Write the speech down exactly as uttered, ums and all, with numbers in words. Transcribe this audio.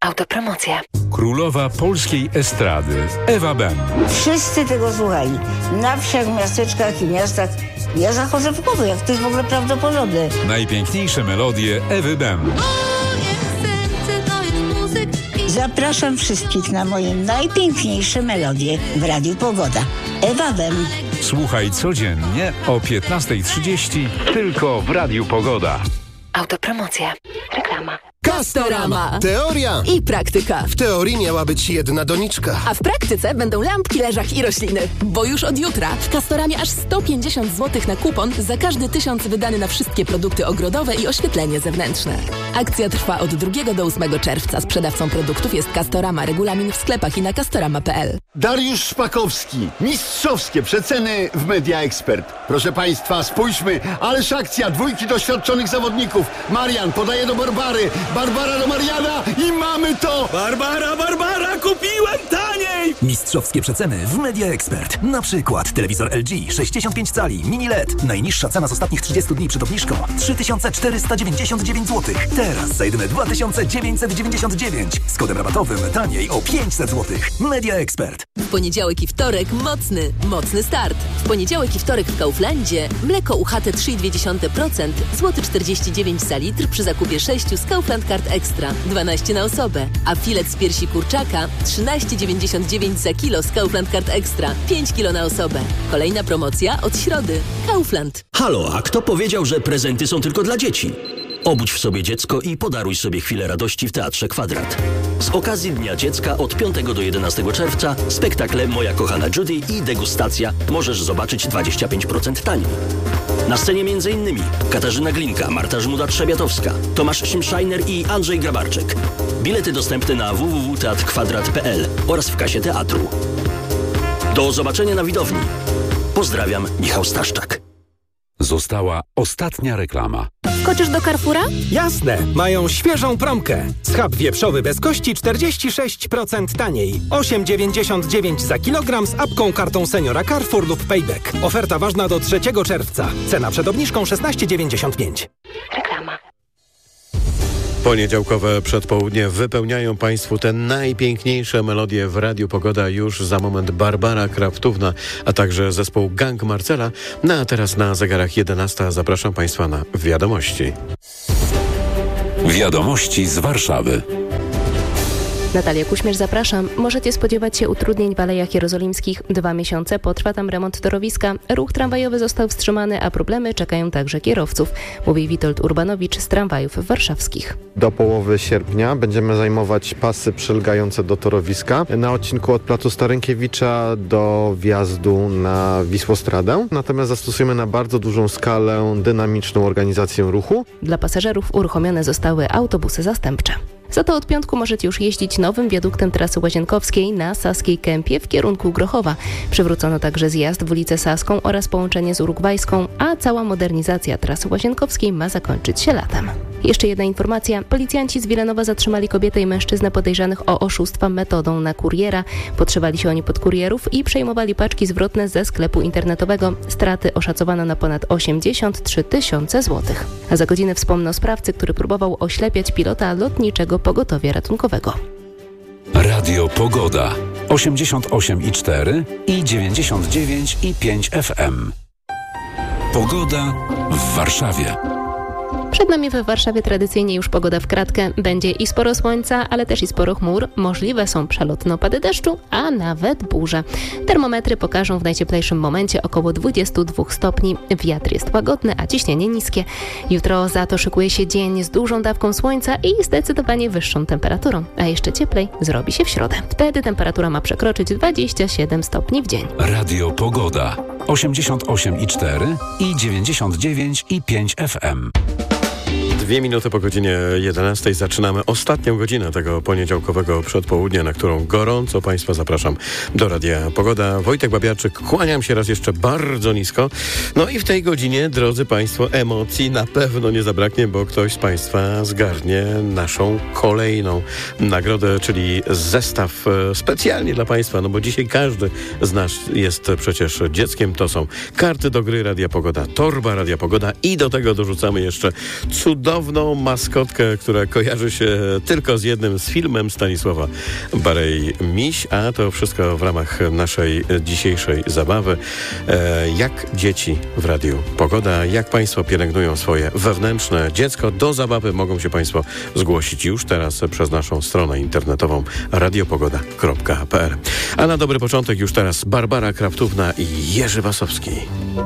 Autopromocja. Królowa polskiej estrady Ewa Ben. Wszyscy tego słuchali. Na wsiach, miasteczkach i miastach. Ja zachodzę w głowę, jak to jest w ogóle prawdopodobne. Najpiękniejsze melodie Ewy Ben. Zapraszam wszystkich na moje najpiękniejsze melodie w Radiu Pogoda. Ewa Ben. Słuchaj codziennie o piętnasta trzydzieści tylko w Radiu Pogoda. Autopromocja. Reklama. Castorama. Teoria I praktyka. W teorii miała być jedna doniczka. A w praktyce będą lampki, leżak i rośliny. Bo już od jutra w Castoramie aż sto pięćdziesiąt złotych na kupon za każdy tysiąc wydany na wszystkie produkty ogrodowe i oświetlenie zewnętrzne. Akcja trwa od drugiego do ósmego czerwca. Sprzedawcą produktów jest Castorama. Regulamin w sklepach i na castorama kropka p l. Dariusz Szpakowski. Mistrzowskie przeceny w Media Expert. Proszę Państwa, spójrzmy. Ależ akcja dwójki doświadczonych zawodników. Marian podaje do Barbary. Barbara do Mariana i mamy to! Barbara, Barbara, kupiłem taniej! Mistrzowskie przeceny w Media Expert. Na przykład telewizor L G sześćdziesiąt pięć cali, mini L E D. Najniższa cena z ostatnich trzydziestu dni przed obniżką trzy tysiące czterysta dziewięćdziesiąt dziewięć złotych. Teraz za jedyne dwa tysiące dziewięćset dziewięćdziesiąt dziewięć. Z kodem rabatowym taniej o pięćset złotych. Media Expert. W poniedziałek i wtorek mocny, mocny start. W poniedziałek i wtorek w Kauflandzie mleko U H T trzy przecinek dwa procent, złoty czterdzieści dziewięć za litr przy zakupie sześciu z Kaufland Card Extra, dwanaście na osobę. A filet z piersi kurczaka trzynaście dziewięćdziesiąt dziewięć za kilo z Kaufland Card Extra, pięć kilo na osobę. Kolejna promocja od środy. Kaufland. Halo, a kto powiedział, że prezenty są tylko dla dzieci? Obudź w sobie dziecko i podaruj sobie chwilę radości w Teatrze Kwadrat. Z okazji Dnia Dziecka od piątego do jedenastego czerwca spektakle Moja kochana Judy i degustacja możesz zobaczyć dwadzieścia pięć procent taniej. Na scenie m.in. Katarzyna Glinka, Marta Żmuda-Trzebiatowska, Tomasz Szymszajner i Andrzej Grabarczyk. Bilety dostępne na w w w kropka teatr kwadrat kropka p l oraz w kasie teatru. Do zobaczenia na widowni. Pozdrawiam, Michał Staszczak. Została ostatnia reklama. Skoczysz do Carrefoura? Jasne, mają świeżą promkę. Schab wieprzowy bez kości czterdzieści sześć procent taniej. osiem dziewięćdziesiąt dziewięć za kilogram z apką kartą seniora Carrefour lub Payback. Oferta ważna do trzeciego czerwca. Cena przed obniżką szesnaście dziewięćdziesiąt pięć. Reklama. Poniedziałkowe przedpołudnie wypełniają Państwu te najpiękniejsze melodie w Radiu Pogoda. Już za moment Barbara Kraftówna, a także zespół Gang Marcela. No a teraz na zegarach jedenasta zapraszam Państwa na wiadomości. Wiadomości z Warszawy. Natalia Kuśmierz, zapraszam. Możecie spodziewać się utrudnień w Alejach Jerozolimskich. Dwa miesiące potrwa tam remont torowiska. Ruch tramwajowy został wstrzymany, a problemy czekają także kierowców, mówi Witold Urbanowicz z tramwajów warszawskich. Do połowy sierpnia będziemy zajmować pasy przylegające do torowiska na odcinku od placu Starynkiewicza do wjazdu na Wisłostradę. Natomiast zastosujemy na bardzo dużą skalę dynamiczną organizację ruchu. Dla pasażerów uruchomione zostały autobusy zastępcze. Za to od piątku możecie już jeździć nowym wiaduktem trasy Łazienkowskiej na Saskiej Kępie w kierunku Grochowa. Przywrócono także zjazd w ulicę Saską oraz połączenie z Urugwajską, a cała modernizacja trasy Łazienkowskiej ma zakończyć się latem. Jeszcze jedna informacja. Policjanci z Wilanowa zatrzymali kobietę i mężczyznę podejrzanych o oszustwa metodą na kuriera. Podszywali się oni pod kurierów i przejmowali paczki zwrotne ze sklepu internetowego. Straty oszacowano na ponad osiemdziesiąt trzy tysiące złotych. A za godzinę wspomnę o sprawcy, który próbował oślepiać pilota lotniczego pogotowia ratunkowego. Radio Pogoda osiemdziesiąt osiem i cztery i dziewięćdziesiąt dziewięć i pięć F M. Pogoda w Warszawie. Przed nami we Warszawie tradycyjnie już pogoda w kratkę. Będzie i sporo słońca, ale też i sporo chmur. Możliwe są przelotne opady deszczu, a nawet burze. Termometry pokażą w najcieplejszym momencie około dwadzieścia dwa stopni. Wiatr jest łagodny, a ciśnienie niskie. Jutro za to szykuje się dzień z dużą dawką słońca i zdecydowanie wyższą temperaturą. A jeszcze cieplej zrobi się w środę. Wtedy temperatura ma przekroczyć dwadzieścia siedem stopni w dzień. Radio Pogoda osiemdziesiąt osiem i cztery i dziewięćdziesiąt dziewięć i pięć F M. Dwie minuty po godzinie jedenastej zaczynamy ostatnią godzinę tego poniedziałkowego przedpołudnia, na którą gorąco Państwa zapraszam do Radia Pogoda. Wojtek Babiarczyk, kłaniam się raz jeszcze bardzo nisko. No i w tej godzinie, drodzy Państwo, emocji na pewno nie zabraknie, bo ktoś z Państwa zgarnie naszą kolejną nagrodę, czyli zestaw specjalnie dla Państwa, no bo dzisiaj każdy z nas jest przecież dzieckiem. To są karty do gry Radia Pogoda, torba Radia Pogoda i do tego dorzucamy jeszcze cudowne cudowną maskotkę, która kojarzy się tylko z jednym, z filmem Stanisława Barei Miś, a to wszystko w ramach naszej dzisiejszej zabawy. E, jak dzieci w Radiu Pogoda, jak Państwo pielęgnują swoje wewnętrzne dziecko. Do zabawy mogą się Państwo zgłosić już teraz przez naszą stronę internetową radiopogoda kropka p l. A na dobry początek już teraz Barbara Kraptówna i Jerzy Wasowski.